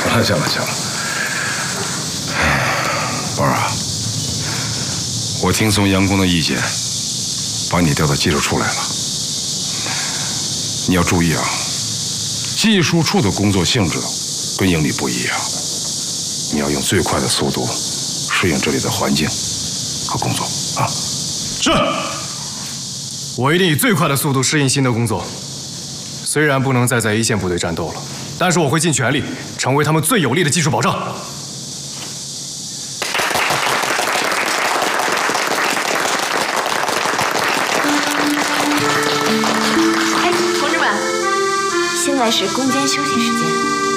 行了，宝儿啊，我听从杨工的意见，把你调到技术处来了。你要注意啊，技术处的工作性质跟营里不一样，你要用最快的速度适应这里的环境和工作啊。 是，我一定以最快的速度适应新的工作。虽然不能再在一线部队战斗了，但是我会尽全力成为他们最有力的技术保障。 哎，同志们，现在是攻坚休息时间。